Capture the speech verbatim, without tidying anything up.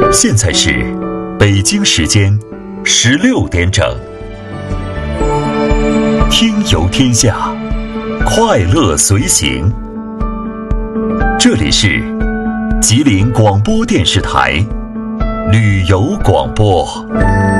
现在是北京时间十六点整，听游天下，快乐随行。这里是吉林广播电视台旅游广播。